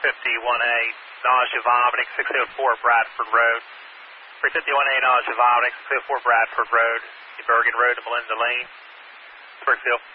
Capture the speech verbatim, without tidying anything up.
fifty-one A, nausea, vomiting, six oh four Bradford Road. three fifty-one A, nausea, vomiting, six oh four Bradford Road, Bergen Road to Melinda Lane, Springfield.